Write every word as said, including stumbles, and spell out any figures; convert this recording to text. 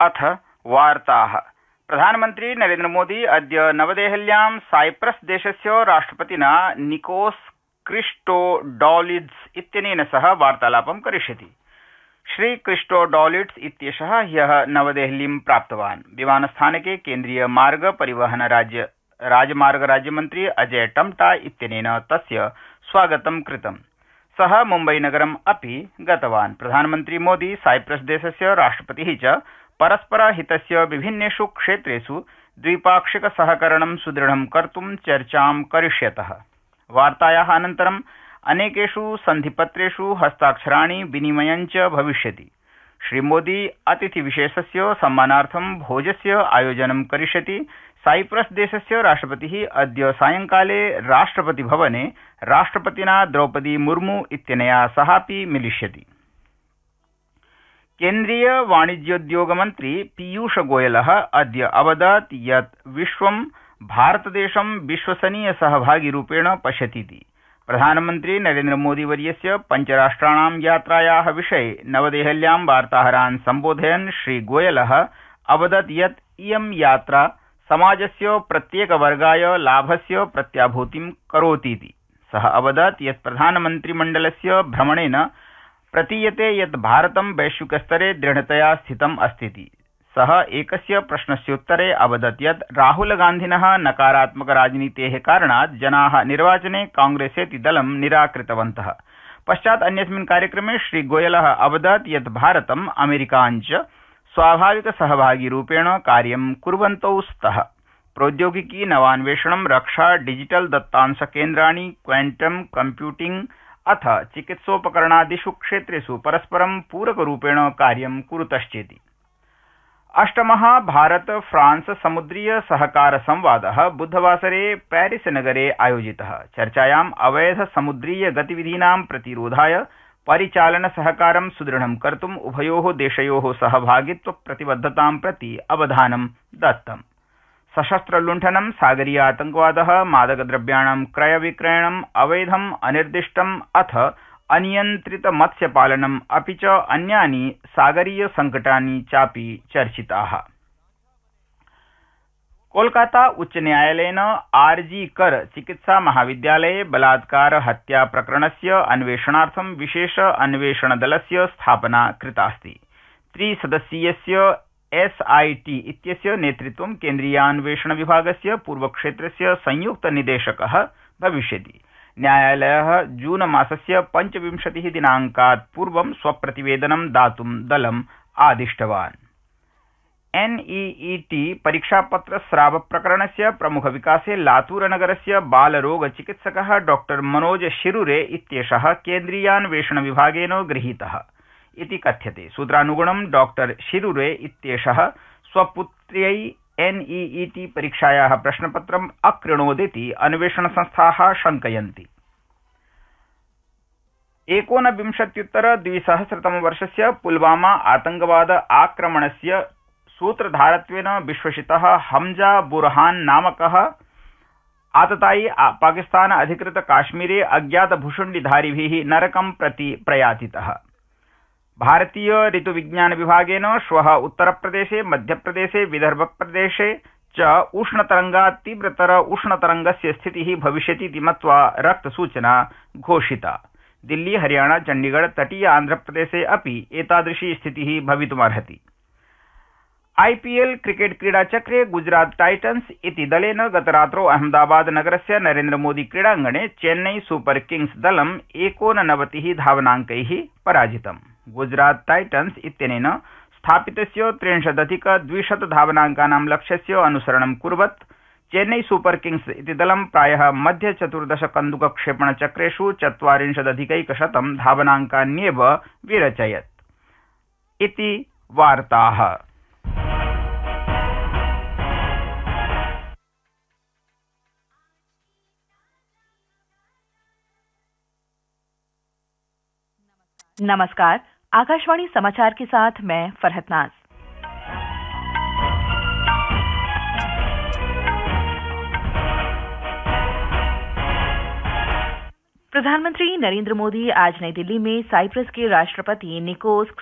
अथ वार्ताः। प्रधानमन्त्री नरेन्द्रमोदी अद्य नवदेहल्यां साइप्रस देशस्य राष्ट्रपतिना निकोस क्रिस्टोडौलिड्स इत्यनेन सह वार्तालापं करिष्यति। श्रीक्रिस्टोडौलिड्स इत्येषः ह्यः नवदेहलीं प्राप्तवान्। विमानस्थानके केन्द्रीय मार्ग परिवहन राजमार्ग राज्यमन्त्री अजय टम्टा इत्यनेन तस्य स्वागतं कृतम्। सः मुम्बईनगरम् अपि गतवान्। प्रधानमन्त्री मोदी साइप्रस देशस्य राष्ट्रपतिः च परस्परहितस्य विभिन्नेषु क्षेत्रेषु द्विपाक्षिक सहकरणं सुदृढं कर्तुं चर्चां करिष्यतः। वार्तायाः अनन्तरं अनेकेषु सन्धिपत्रेषु हस्ताक्षराणि विनिमयं च भविष्यति। श्रीमोदी अतिथिविशेषस्य सम्मानार्थं भोजस्य आयोजनं करिष्यति। साइप्रस देशस्य राष्ट्रपतिः अद्य सायंकाले राष्ट्रपतिभवने राष्ट्रपतिना द्रौपदी मुर्मू इत्यनया सहापि मिलिष्यति। केन्द्रीय वाणिज्योद्योगमन्त्री पीयूष गोयलः अद्य अवदत् यत् विश्वं भारतदेशं विश्वसनीय सहभागिरूपेण पश्यतीति। प्रधानमन्त्री नरेन्द्रमोदीवर्यस्य पञ्चराष्ट्राणां यात्रायाः विषये नवदेहल्यां वार्ताहरान् सम्बोधयन् श्रीगोयलः अवदत् यत् इयं यात्रा समाजस्य प्रत्येकवर्गाय लाभस्य प्रत्याभूतिं करोतीति। सः अवदत् यत् प्रधानमन्त्रिमण्डलस्य भ्रमणेन प्रतीयते यत् भारतं वैश्विकस्तरे दृढतया स्थितम् अस्तीति। सः एकस्य प्रश्नस्योत्तरे अवदत् यत् राहुलगान्धिनः नकारात्मकराजनीतेः कारणात् जनाः निर्वाचने कांग्रेसेति दलं निराकृतवन्तः। पश्चात् अन्यस्मिन् कार्यक्रमे श्रीगोयलः अवदत् यत् भारतं अमेरिकाञ्च स्वाभाविक सहभागिरूपेण कार्यं कुर्वन्तौ स्तः। प्रौद्योगिकी नवान्वेषणं रक्षा डिजिटल दत्तांशकेन्द्राणि क्वांटम कम्प्यूटिंग अथ चिकित्सोपकरणादिषु क्षेत्रेषु परस्परं पूरकरूपेण कार्यं कुरुतश्चेति। अष्टमः भारत फ्रांस समुद्रीय सहकार संवादः बुधवासरे पेरिस नगरे आयोजितः। चर्चायाम् अवैध समुद्रीय गतिविधीनां प्रतिरोधाय परिचालन सहकारं सुदृढं कर्तुम् उभयोः देशयोः सहभागित्व प्रतिबद्धतां प्रति अवधानं दत्तम्। सशस्त्रलुण्ठनं, सागरीय आतंकवादः, मादकद्रव्याणां क्रयविक्रयणम्, अवैधम्, अनिर्दिष्टम् अथ अनियन्त्रित मत्स्यपालनम् अपि च अन्यानि सागरीय संकटानि चापि चर्चिताः। कोलकाता उच्च न्यायालयेन आरजी कर चिकित्सा महाविद्यालये बलात्कार हत्या प्रकरणस्य अन्वेषणार्थं विशेष अन्वेषणदलस्य स्थापना कृतास्ति। त्रिसदस्यीयस्य एसआईटी इत्यस्य नेतृत्वं केन्द्रीयान्वेषण विभागस्य पूर्वक्षेत्रस्य संयुक्त निदेशकः भविष्यति। न्यायालयः जून मासस्य पञ्चविंशतिः दिनाङ्कात् पूर्वं स्वप्रतिवेदनं दातुं दलम् आदिष्टवान्। एनईईटी परीक्षापत्र स्राव प्रकरणस्य प्रमुख विकासे लातूरनगरस्य बालरोग चिकित्सकः डॉ मनोज शिरुरे इत्येषः केन्द्रीयान्वेषण विभागेन गृहीतः इति कथ्यते। सूत्रानुगुणं डॉ शिरुरे इत्येषः स्वपुत्र्यै एनईईटी परीक्षायाः प्रश्नपत्रम् अकृणोदिति अन्वेषणसंस्थाः शङ्कयन्ति। एकोनविंशत्युत्तर द्विसहस्रतमवर्षस्य पुलवामा आतंकवाद आक्रमणस्य सूत्रधारत्वेन विश्वसितः हमजा बुरहान नामकः आततायी पाकिस्तान अधिकृत काश्मीरे अज्ञात भूषुण्डिधारिभिः नरकं प्रति प्रयातितः। भारतीय ऋतुविज्ञान विभागेन श्वः उत्तरप्रदेशे, मध्यप्रदेशे, विदर्भप्रदेशे च उष्णतरंगात् तीव्रतर उष्णतरंगस्य स्थितिः भविष्यतीति मत्वा रक्तसूचना घोषिता। दिल्ली, हरियाणा, चण्डीगढ़, तटीय आन्ध्रप्रदेशे अपि एतादृशी स्थितिः भवितुमर्हति। आईपीएल क्रिकेट क्रीडाचक्रे गुजरात टाइटन्स इति दलेन गतरात्रौ अहमदाबाद नगरस्य नरेन्द्रमोदी क्रीडाङ्गणे Chennai super Kings दलम् एकोननवतिः धावनाङ्कैः पराजितम्। Gujarat titans इत्यनेन स्थापितस्य त्रिंशदधिक द्विशत धावनाङ्कानां लक्ष्यस्य अनुसरणं कुर्वत् चेन्नई सुपर किंग्स इति दलं प्रायः मध्य चतुर्दश कन्दुकक्षेपणचक्रेषु चत्वारिंशदधिकैकशतं धावनाङ्कान्येव विरचयत् इति वार्ताः। नमस्कार, आकाशवाणी समाचार के साथ मैं फरहत नाज। प्रधानमंत्री नरेंद्र मोदी आज नई दिल्ली में साइप्रस के राष्ट्रपति निकोस